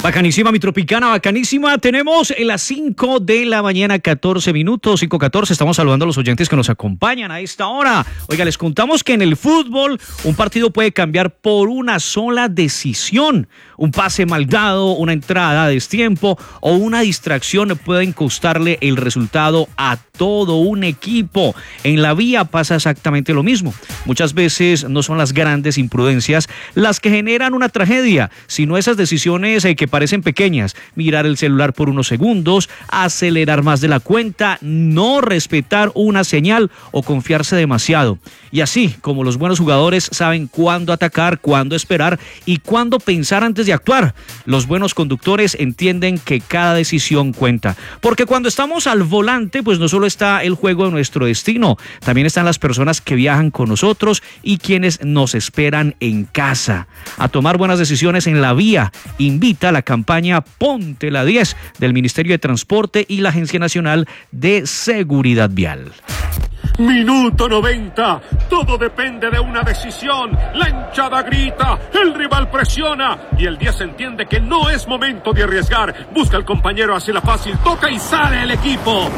Bacanísima, mi Tropicana, bacanísima. Tenemos en las 5 de la mañana, 14 minutos, 5:14. Estamos saludando a los oyentes que nos acompañan a esta hora. Oiga, les contamos que en el fútbol un partido puede cambiar por una sola decisión. Un pase mal dado, una entrada a destiempo o una distracción pueden costarle el resultado a todo un equipo. En la vía pasa exactamente lo mismo. Muchas veces no son las grandes imprudencias las que generan una tragedia, sino esas decisiones que parecen pequeñas. Mirar el celular por unos segundos, acelerar más de la cuenta, no respetar una señal o confiarse demasiado. Y así como los buenos jugadores saben cuándo atacar, cuándo esperar y cuándo pensar antes de actuar, los buenos conductores entienden que cada decisión cuenta. Porque cuando estamos al volante, pues no solo está el juego de nuestro destino, también están las personas que viajan con nosotros y quienes nos esperan en casa. A tomar buenas decisiones en la vía invita a la campaña Ponte la 10 del Ministerio de Transporte y la Agencia Nacional de Seguridad Vial. Minuto 90, todo depende de una decisión. La hinchada grita, el rival presiona y el 10 entiende que no es momento de arriesgar. Busca al compañero, hace la fácil, toca y sale el equipo.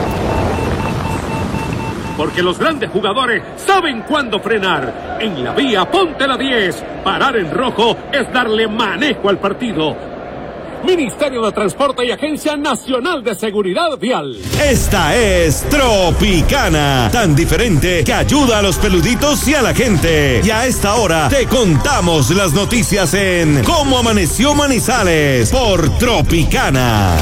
Porque los grandes jugadores saben cuándo frenar. En la vía, ponte la 10. Parar en rojo es darle manejo al partido. Ministerio de Transporte y Agencia Nacional de Seguridad Vial. Esta es Tropicana, tan diferente que ayuda a los peluditos y a la gente. Y a esta hora te contamos las noticias en Cómo Amaneció Manizales por Tropicana.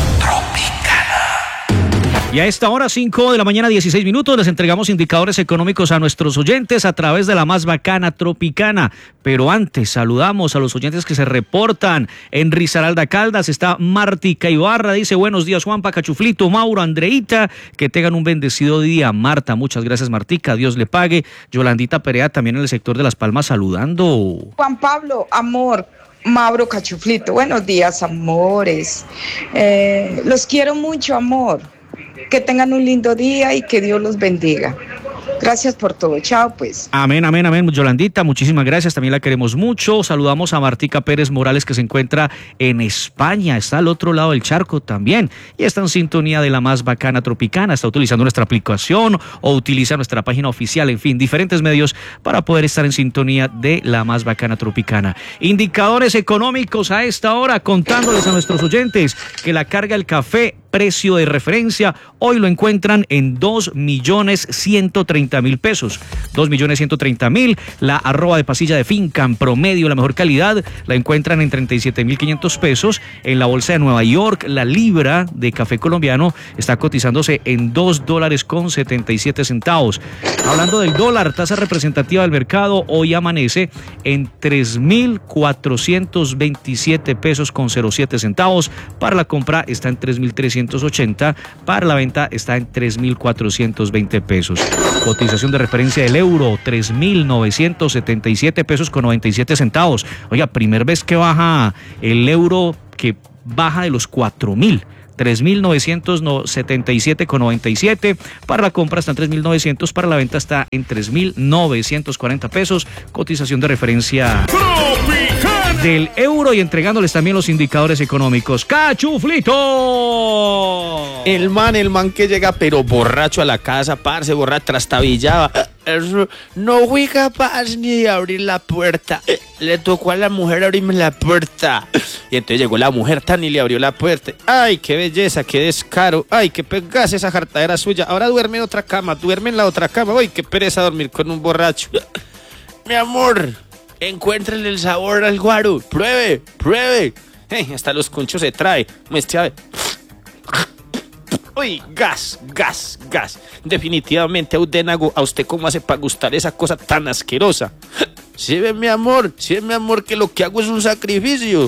Y a esta hora, 5 de la mañana, 16 minutos, les entregamos indicadores económicos a nuestros oyentes a través de la más bacana Tropicana. Pero antes, saludamos a los oyentes que se reportan. En Risaralda Caldas está Martica Ibarra, dice: buenos días, Juanpa, Cachuflito, Mauro, Andreita, que tengan un bendecido día. Marta, muchas gracias, Martica, Dios le pague. Yolandita Perea, también en el sector de Las Palmas, saludando. Juan Pablo, amor. Mauro, Cachuflito, buenos días, amores. Los quiero mucho, amor. Que tengan un lindo día y que Dios los bendiga. Gracias por todo. Chao, pues. Amén, amén, amén. Yolandita, muchísimas gracias. También la queremos mucho. Saludamos a Martica Pérez Morales, que se encuentra en España. Está al otro lado del charco también. Y está en sintonía de la más bacana Tropicana. Está utilizando nuestra aplicación o utiliza nuestra página oficial. En fin, diferentes medios para poder estar en sintonía de la más bacana Tropicana. Indicadores económicos a esta hora, contándoles a nuestros oyentes que la carga del café, precio de referencia, hoy lo encuentran en 2.130.000 pesos. 2.130.000. La arroba de pasilla de finca en promedio, la mejor calidad, la encuentran en 37.500 pesos. En la bolsa de Nueva York, la libra de café colombiano está cotizándose en $2.77. Hablando del dólar, tasa representativa del mercado, hoy amanece en 3.427 pesos con 07 centavos. Para la compra está en 3.380, para la venta está en 3.420 pesos. Cotización de referencia del euro, 3.977 pesos con 97 centavos. Oiga, primera vez que baja el euro, que baja de los 4.000. 3.977,97. Para la compra está en 3.900, para la venta está en 3.940 pesos. Cotización de referencia del euro y entregándoles también los indicadores económicos. ¡Cachuflito! El man que llega pero borracho a la casa, parce, borracho, trastabillaba. No fui capaz ni de abrir la puerta. Le tocó a la mujer abrirme la puerta. Y entonces llegó la mujer tan y le abrió la puerta. Ay, qué belleza, qué descaro. Ay, qué pegase esa jartadera suya. Ahora duerme en otra cama, duerme en la otra cama. Ay, qué pereza dormir con un borracho. Mi amor, encuéntrele el sabor al guaro. Pruebe. Hasta los conchos se trae. Muestre a ver. Uy, gas. Definitivamente, Audénago, ¿a usted cómo hace para gustar esa cosa tan asquerosa? Sí, ve mi amor, que lo que hago es un sacrificio.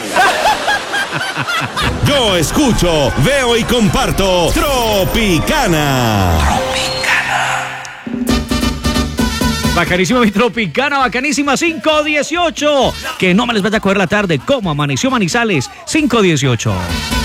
Yo escucho, veo y comparto Tropicana. Bacanísima mi Tropicana, bacanísima, 5:18. Que no me les vaya a coger la tarde. ¿Cómo amaneció Manizales? 5:18.